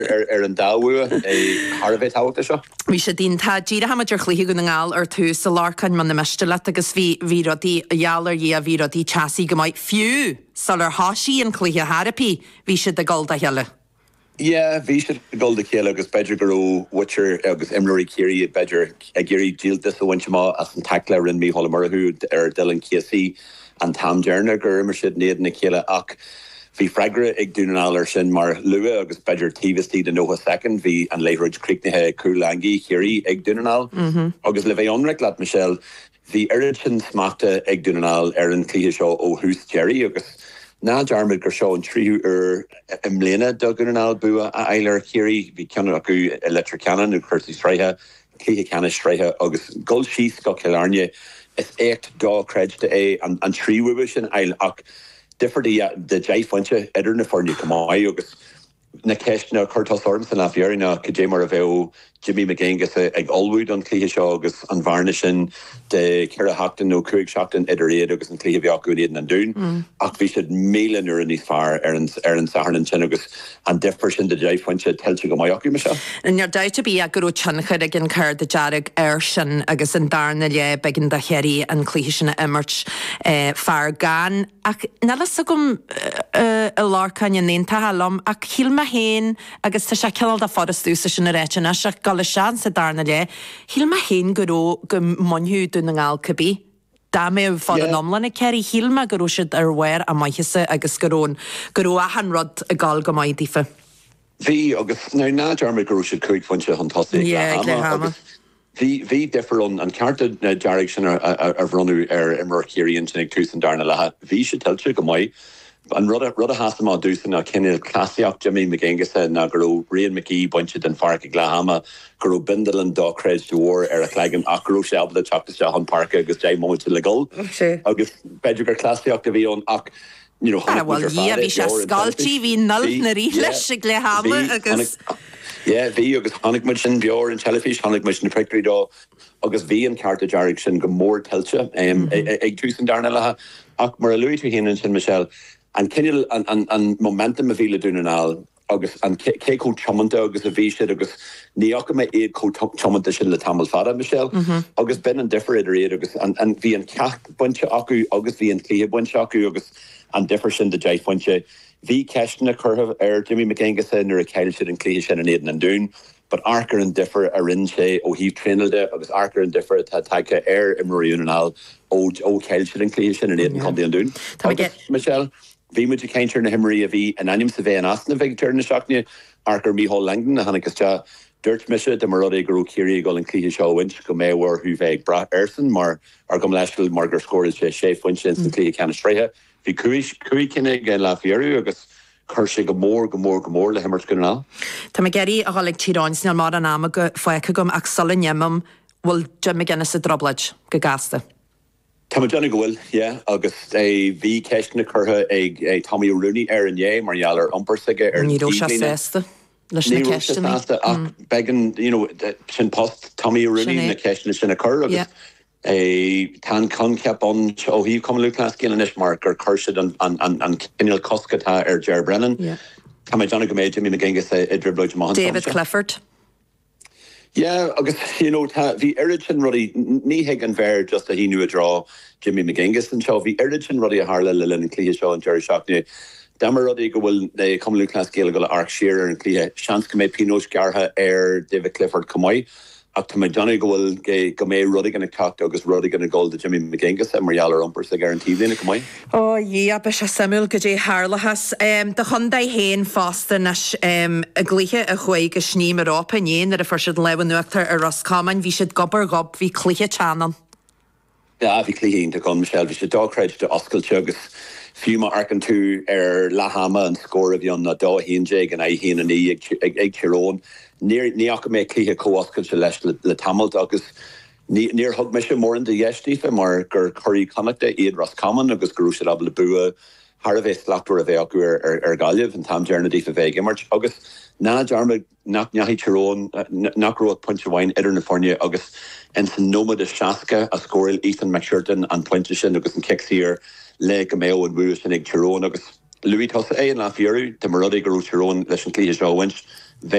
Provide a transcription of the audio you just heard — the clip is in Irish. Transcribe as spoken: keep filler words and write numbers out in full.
ar an dáú é Harbheith táhachtta seo. Bhí sé dín tá díra haidir chluthaí go na ngáil ar tú sa lácain man na meistela agus bhí bhí rodí jalar í a bhí rodí chasí go maiid fiú sal ar háisií an chluthe harapí bhí sé de golda heile. Yeah, bhí sé golda chéile agus beidir go Witcher agus Imlóí Céirí beidir a géirí díaltas a bhaint má as an tacla rin mí Hollamarathú ar Dylan Casey an Tam Jerna gur mar siad néad na chéile ach Bhí freigra ag dúnaáir sin mar lua agus beidir tíhastí den nóha second bhí an Leithridge Creeknathe Cúlangi Chéirí ag dúnaáil agus le bheith anraic leat Michelle bhí irid sin smachta ag dúnaáil ar an clíthe seo ó Hús Jerry agus ná dearmid gur seo an tríú ar imléana do dúnaáil bua a eilear Chéirí bhí ceanna acu electricanan nó chuirsaí sreithe clíthe ceanna sreithe agus gol síos go Killarney is écht dá creidte é an an tríú sin eil ach differently the Jay Funche editor na forni kamai agus na keshna Curtis Orms and Afierina Kajemar Aveo Jimmy McGangus ag Allwood on Clea Shaw agus an Varnishin de Kira Hockton no Craig Shockton editor agus an Clea Biaku and Dune ach vi should mail in these far Aaron's Aaron Saharn and Chinagus and different the Jay Funche tells you go my Oki Michelle. And you're doubt to be a guru chanchad again cur the Jarrig Ershin agus an Darna le begin the Herry and Cleishna Emerch far gan ach nalasagum a larkan yanin tahalom ach hilma hain agus ta shakil da forest usation a rechana shak galashan sa Darna le hilma hain guru gum monhu dunangal kabi. Dame for an omlan Kerry Hilma gorushid ar wer a maihise agus goron goro a hanrod a gal go mai difa. Vi agus na na jarme gorushid Craig Funche fantastic. Yeah, Vi vi differ on an carta na direction ar ar runu ar Mercurian to Tucson Darna laha. Vi should tell you go mai. An rudda rudda hasama dúsan a Kenil Classiach Jimmy McGangus na guru Rian McGee bunch in Fark Glahama guru Bindle and Doc Credge to war er a Clagan Akro Shell the Chocolate Shahan Park agus Jay Moment to Legal. Agus Bedriger Classiach to be on ak you know ah, well yeah vi skalchi vi null na rilesh Glahama agus yeah vi agus Hanig Michin Bjor and Telefish Hanig Michin Factory do agus vi and Carta Jarrickson go more telcha um ag Tucson Darna laha ak mar Louis to hin and Michelle and Kenil and, and, and momentum of Vila Dunanal, August and Keiko Chomanta, August a Visha, August Neokama Aid Co Chomanta in the Tamil Fada, Michelle, August Ben and Different August and and V and Kak Buncha Aku, August V and Clea Buncha Aku, August and Different the Jai Funche, V Keshna Curve, Er Jimmy McGangus and or Kyle Shid and Clea Shin and Aiden and Dune, but Archer and Differ Arinche, O he trained it, August Archer and Differ Tataka Air Emery Unal, O O Kyle Shid and Clea Shin and Aiden Condi and Dune. Michelle. Vi muid keintir na himmerí a bhí an anim sa bheith an asna bheith turn na seachne Archer Mihal Langdon na hannig sta Dirt Misha de Marode guru Kiri go an clíthe seo winch go mé war hu bheith bra Erson mar ar gom leisfil margar scores sé sé winch in clíthe can streihe hí cuiis cui cinnig gan la fiaru agus chuirse go mór go mór go mór le himmers gunná. Tá me geirí a hálig tíráins na mar an am go foice gom ach solin yemam bhfuil Jim McGinnis a droblaid go gasta. Tá Johnny Gowill, yeah, August a V Keshna Curha a Tommy Rooney Aaron Ye, Marialler Umpersige Aaron Nido Shasta. Lishna Keshna. Begging, you know, Shin Post Tommy Rooney na Keshna Shin occur. Yeah. A Tan Con kept on oh he come Luke last game in Ishmark or Kershid and and and and Kenil Koskata or Jer Brennan. Yeah. Tá Johnny Gomez Jimmy McGangus a dribble Jaman. David Clifford. Yeah, August, you know, the Erichin Ruddy, ni Higgin Ver, just that he knew a draw, Jimmy McGangus and Shaw, the Erichin Ruddy a Harla, Lillian and Clea Shaw and Jerry Shockney. Damar Ruddy go will they come Luke Class Gale go Ark Shearer and Clea, Shans Kame Pinot Garha, Air, David Clifford Kamoi. Up to my Johnny go will go May Ruddy going to talk to August Ruddy going to go to Jimmy McGangus and Marialler Umpers, the guarantee then Kamoi. Oh, yeah, Bisha Samuel Gajay Harlahas. Um, the Hyundai Hain Foster Nash um a Glehe a Huig a Schneem Europa and Yen that a first eleven Nuctar a Roscommon, we should gobber gob, we Clehe Channon. Yeah, we Clehe to come, Michelle, we should dog credit to Oscar Chugus. Fuma Arkan two er Lahama and score of yon na da hinjig and I hin and e ag Chiron. Near Niakame Clehe co Oscar Chelesh le Tamil Dogus. Near Hug Mission more in the Yeshtifa, more Gur Curry Connacht, Eid Roscommon, August Grusha Ablabua, Harvey Slactor of Eaku or Galiv and Tam Jernadi for Vega March, August. Na Jarma Nak Nyahi Chiron, Nakrot Punchawine, Eddernafornia, August, and Sonoma de Shaska, a scoril Ethan McShurton and Punchashin, August and Kicks here, Lake Mayo and Woos and Ig Chiron, August. Louis Tosa é an láfiúú de marrodi goú tirón leis an clí seáhaint